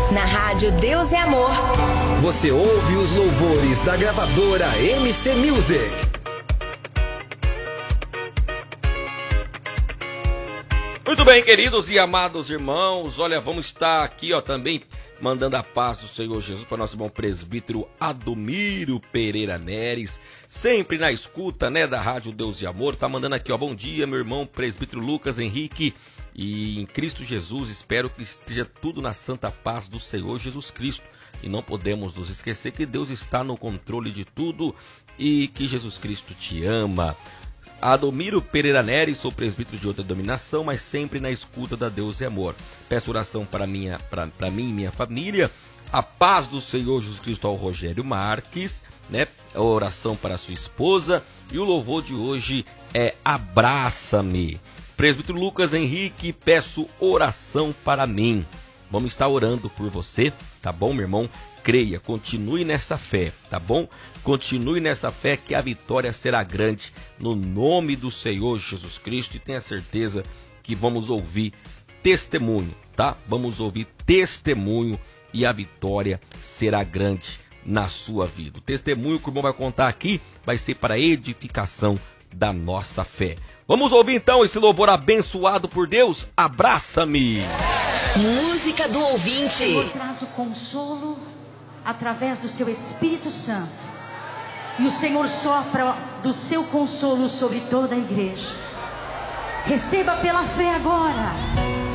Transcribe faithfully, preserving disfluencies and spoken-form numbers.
Na rádio Deus é Amor. Você ouve os louvores da gravadora M C Music. Muito bem, queridos e amados irmãos, olha, vamos estar aqui, ó, também mandando a paz do Senhor Jesus para nosso irmão presbítero Adomiro Pereira Neres, sempre na escuta, né, da Rádio Deus e Amor. Tá mandando aqui, ó, bom dia, meu irmão presbítero Lucas Henrique, e em Cristo Jesus espero que esteja tudo na santa paz do Senhor Jesus Cristo. E não podemos nos esquecer que Deus está no controle de tudo e que Jesus Cristo te ama. Adomiro Pereira Neres, sou presbítero de outra denominação, mas sempre na escuta da Deus e Amor. Peço oração para, minha, para, para mim e minha família. A paz do Senhor Jesus Cristo ao Rogério Marques, né? A oração para a sua esposa. E o louvor de hoje é Abraça-me. Presbítero Lucas Henrique, peço oração para mim. Vamos estar orando por você, tá bom, meu irmão? Creia, continue nessa fé, tá bom? Continue nessa fé que a vitória será grande no nome do Senhor Jesus Cristo, e tenha certeza que vamos ouvir testemunho, tá? Vamos ouvir testemunho e a vitória será grande na sua vida. O testemunho que o irmão vai contar aqui vai ser para a edificação da nossa fé. Vamos ouvir então esse louvor abençoado por Deus. Abraça-me. Música do ouvinte. O Senhor traz o consolo através do seu Espírito Santo. E o Senhor sopra do seu consolo sobre toda a igreja. Receba pela fé agora.